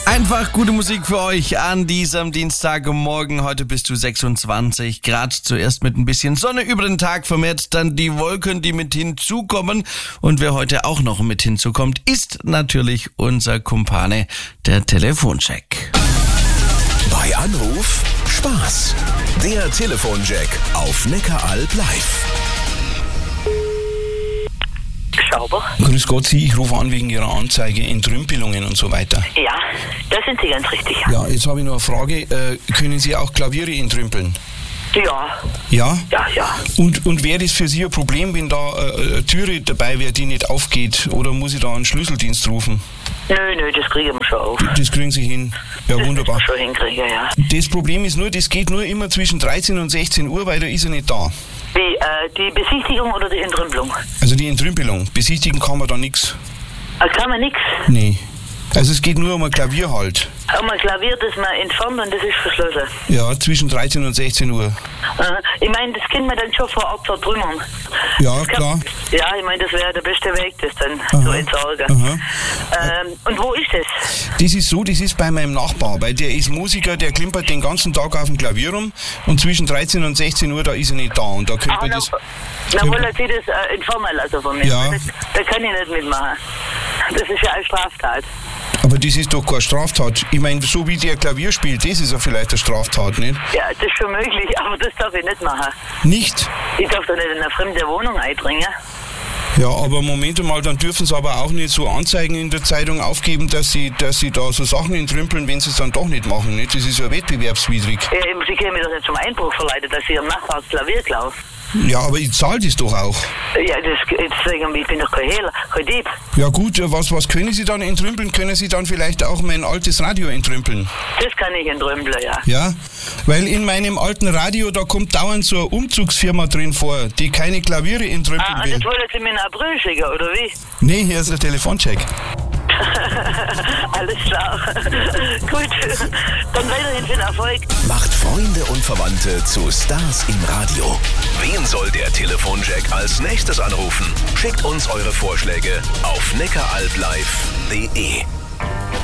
Einfach gute Musik für euch an diesem Dienstagmorgen. Heute bis zu 26 Grad. Zuerst mit ein bisschen Sonne über den Tag, vermehrt dann die Wolken, die mit hinzukommen. Und wer heute auch noch mit hinzukommt, ist natürlich unser Kumpane, der Telefoncheck. Bei Anruf Spaß. Der Telefoncheck auf Neckaralb live. Schauber. Grüß Gott, ich rufe an wegen Ihrer Anzeige Entrümpelungen und so weiter. Ja, da sind Sie ganz richtig. Ja, jetzt habe ich noch eine Frage. Können Sie auch Klaviere entrümpeln? Ja. Ja? Ja. Und wäre das für Sie ein Problem, wenn da eine Türe dabei wäre, die nicht aufgeht? Oder muss ich da einen Schlüsseldienst rufen? Nö, das kriegen wir schon auf. Das kriegen Sie hin. Ja, wunderbar. Das schon hinkriegen, ja. Das Problem ist nur, das geht nur immer zwischen 13 und 16 Uhr, weil da ist er nicht da. Wie, die Besichtigung oder die Entrümpelung? Also die Entrümpelung. Besichtigen kann man da nichts. Kann man nichts. Nee. Also es geht nur um ein Klavier halt. Um ein Klavier, das man entfernt und das ist verschlossen. Ja, zwischen 13 und 16 Uhr. Ich meine, das können wir dann schon vor Ort zertrümmern. Ja, klar. Ja, ich meine, das wäre der beste Weg, das dann zu entsorgen. Und wo ist das? Das ist so, das ist bei meinem Nachbar, weil der ist Musiker, der klimpert den ganzen Tag auf dem Klavier rum und zwischen 13 und 16 Uhr, da ist er nicht da und da könnte man das... Dann wollen Sie das entfernen lassen von mir. Ja. Da kann ich nicht mitmachen. Das ist ja eine Straftat. Aber das ist doch keine Straftat. Ich meine, so wie der Klavier spielt, das ist ja vielleicht eine Straftat, nicht? Ja, das ist schon möglich, aber das darf ich nicht machen. Nicht? Ich darf doch nicht in eine fremde Wohnung eindringen. Ja, aber Moment mal, dann dürfen Sie aber auch nicht so Anzeigen in der Zeitung aufgeben, dass Sie da so Sachen entrümpeln, wenn Sie es dann doch nicht machen, nicht? Das ist ja wettbewerbswidrig. Ja, Sie können mich doch nicht zum Einbruch verleiten, dass Sie Ihrem Nachbar das Klavier klauen. Ja, aber ich zahle das doch auch. Ja, deswegen, ich bin doch kein Hehler, kein Dieb. Ja gut, was können Sie dann entrümpeln? Können Sie dann vielleicht auch mein altes Radio entrümpeln? Das kann ich entrümpeln, ja. Ja, weil in meinem alten Radio, da kommt dauernd so eine Umzugsfirma drin vor, die keine Klaviere entrümpeln will. Und das wollen Sie mir nach Brühl schicken, oder wie? Nee, hier ist der Telefoncheck. Alles klar. Gut, dann weiterhin viel Erfolg. Macht Freunde und Verwandte zu Stars im Radio. Wen soll der Telefoncheck als nächstes anrufen? Schickt uns eure Vorschläge auf neckaralblive.de.